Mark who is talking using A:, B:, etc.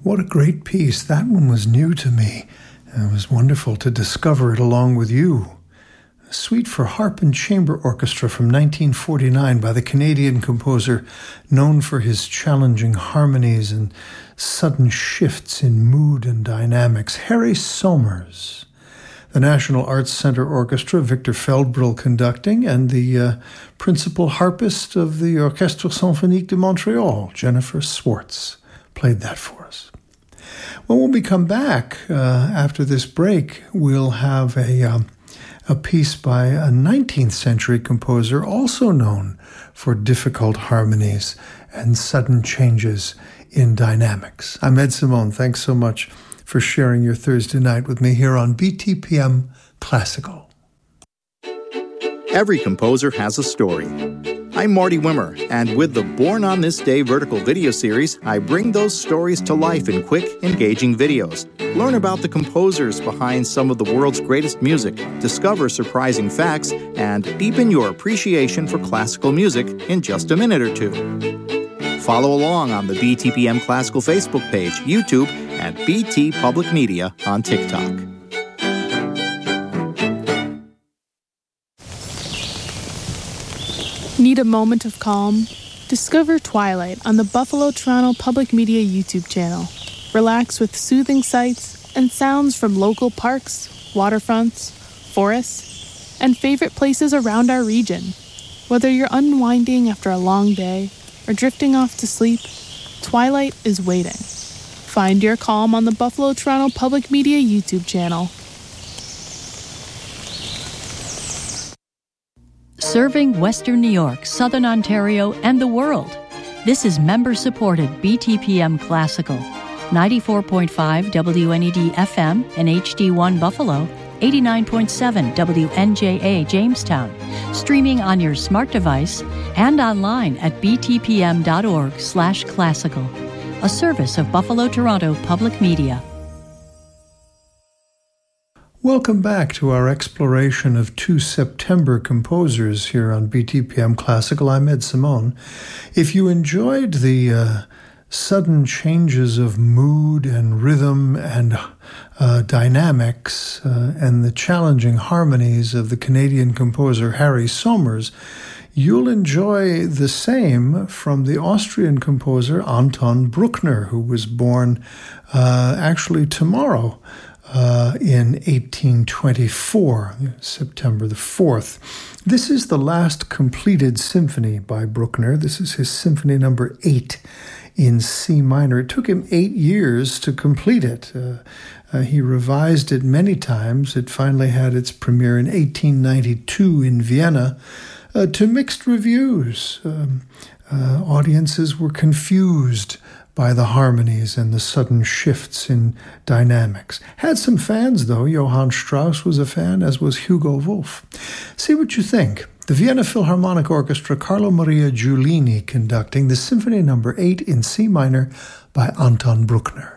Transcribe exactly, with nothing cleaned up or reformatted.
A: What a great piece. That one was new to me. It was wonderful to discover it along with you. A suite for harp and chamber orchestra from nineteen forty-nine by the Canadian composer known for his challenging harmonies and sudden shifts in mood and dynamics, Harry Somers. The National Arts Centre Orchestra, Victor Feldbril conducting, and the uh, principal harpist of the Orchestre Symphonique de Montreal, Jennifer Swartz, played that for us. Well, when we come back uh, after this break, we'll have a, um, a piece by a nineteenth century composer also known for difficult harmonies and sudden changes in dynamics. I'm Ed Simone. Thanks so much for sharing your Thursday night with me here on B T P M Classical.
B: Every composer has a story. I'm Marty Wimmer, and with the Born on This Day vertical video series, I bring those stories to life in quick, engaging videos. Learn about the composers behind some of the world's greatest music, discover surprising facts, and deepen your appreciation for classical music in just a minute or two. Follow along on the B T P M Classical Facebook page, YouTube, and B T Public Media on TikTok.
C: Need a moment of calm? Discover Twilight on the Buffalo Toronto Public Media YouTube channel. Relax with soothing sights and sounds from local parks, waterfronts, forests, and favorite places around our region. Whether you're unwinding after a long day or drifting off to sleep, Twilight is waiting. Find your calm on the Buffalo Toronto Public Media YouTube channel.
D: Serving Western New York, Southern Ontario, and the world. This is member-supported B T P M Classical. ninety-four point five W N E D F M and H D one Buffalo, eighty-nine point seven W N J A Jamestown. Streaming on your smart device and online at btpm.org slash classical. A service of Buffalo Toronto Public Media.
A: Welcome back to our exploration of two September composers here on B T P M Classical. I'm Ed Simone. If you enjoyed the uh, sudden changes of mood and rhythm and uh, dynamics uh, and the challenging harmonies of the Canadian composer Harry Somers, you'll enjoy the same from the Austrian composer Anton Bruckner, who was born uh, actually tomorrow. Uh, in eighteen twenty-four, September the fourth. This is the last completed symphony by Bruckner. This is his symphony number eight in C minor. It took him eight years to complete it. Uh, uh, he revised it many times. It finally had its premiere in eighteen ninety-two in Vienna uh, to mixed reviews. Um, uh, audiences were confused by the harmonies and the sudden shifts in dynamics. Had some fans, though. Johann Strauss was a fan, as was Hugo Wolf. See what you think. The Vienna Philharmonic Orchestra, Carlo Maria Giulini conducting the Symphony number eight in C minor by Anton Bruckner.